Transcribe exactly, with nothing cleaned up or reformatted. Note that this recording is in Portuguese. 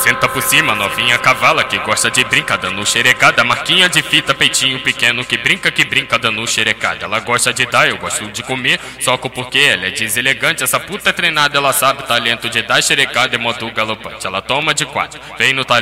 Senta por cima, novinha cavala que gosta de brincar dando xerecada. Marquinha de fita, peitinho pequeno que brinca, que brinca dando xerecada. Ela gosta de dar, eu gosto de comer, soco porque ela é deselegante. Essa puta é treinada, ela sabe o talento de dar xerecada em modo galopante. Ela toma de quatro, vem no talento.